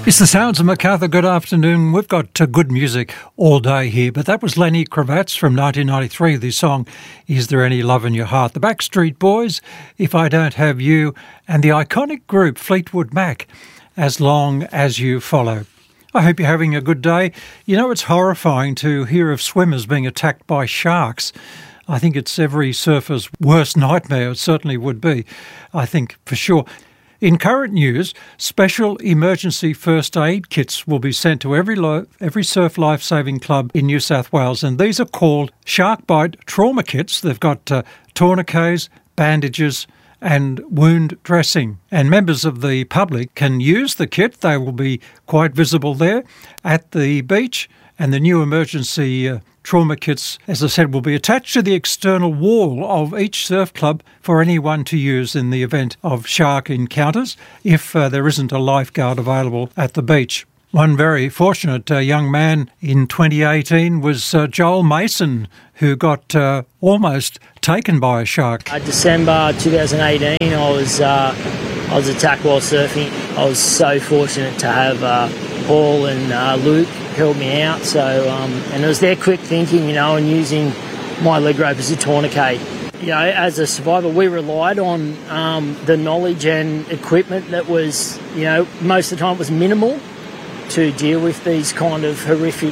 It's the sounds of Macarthur. Good afternoon. We've got good music all day here, but that was Lenny Kravitz from 1993, the song Is There Any Love in Your Heart? The Backstreet Boys, If I Don't Have You, and the iconic group Fleetwood Mac, As Long As You Follow. I hope you're having a good day. You know, it's horrifying to hear of swimmers being attacked by sharks. I think it's every surfer's worst nightmare. It certainly would be, I think, for sure. In current news, special emergency first aid kits will be sent to every surf lifesaving club in New South Wales, and these are called shark bite trauma kits. They've got tourniquets, bandages and wound dressing. And members of the public can use the kit. They will be quite visible there at the beach, and the new emergency trauma kits, as I said, will be attached to the external wall of each surf club for anyone to use in the event of shark encounters if there isn't a lifeguard available at the beach. One very fortunate young man in 2018 was Joel Mason, who got almost taken by a shark. December 2018, I was attacked while surfing. I was so fortunate to have Paul and Luke help me out. So, and it was their quick thinking, and using my leg rope as a tourniquet. As a survivor, we relied on the knowledge and equipment that was, most of the time it was minimal to deal with these kind of horrific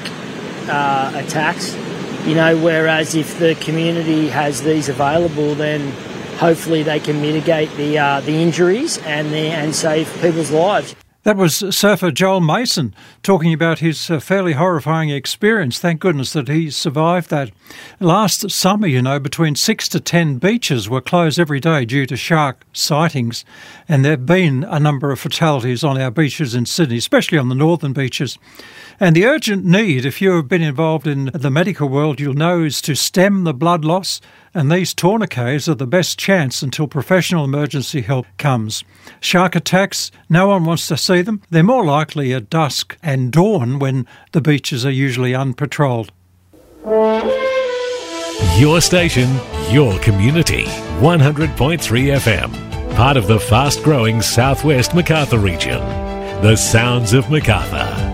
attacks. Whereas if the community has these available, then hopefully they can mitigate the injuries and save people's lives. That was surfer Joel Mason talking about his fairly horrifying experience. Thank goodness that he survived that. Last summer, between 6 to 10 beaches were closed every day due to shark sightings, and there have been a number of fatalities on our beaches in Sydney, especially on the northern beaches. And the urgent need, if you have been involved in the medical world, you'll know, is to stem the blood loss, and these tourniquets are the best chance until professional emergency help comes. Shark attacks, no one wants to see them. They're more likely at dusk and dawn when the beaches are usually unpatrolled. Your station, your community. 100.3 FM. Part of the fast-growing Southwest Macarthur region. The sounds of Macarthur.